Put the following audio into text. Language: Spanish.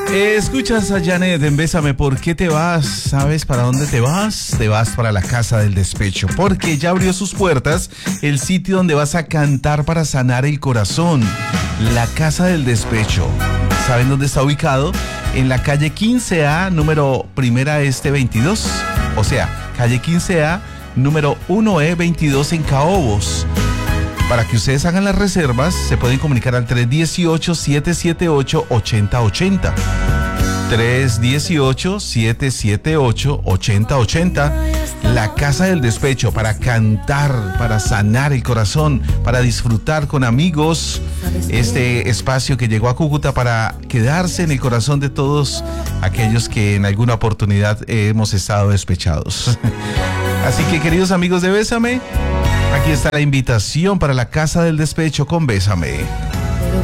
Escuchas a Janet en Bésame. ¿Por qué te vas? ¿Sabes para dónde te vas? Te vas para la Casa del Despecho, porque ya abrió sus puertas el sitio donde vas a cantar para sanar el corazón. La Casa del Despecho. ¿Saben dónde está ubicado? En la calle 15A, número Primera Este 22. O sea, calle 15A, número 1E 22 en Caobos. Para que ustedes hagan las reservas, se pueden comunicar al 318-778-8080. 318-778-8080. La Casa del Despecho, para cantar, para sanar el corazón, para disfrutar con amigos. Este espacio que llegó a Cúcuta para quedarse en el corazón de todos aquellos que en alguna oportunidad hemos estado despechados. Así que, queridos amigos de Bésame, aquí está la invitación para la Casa del Despecho con Bésame.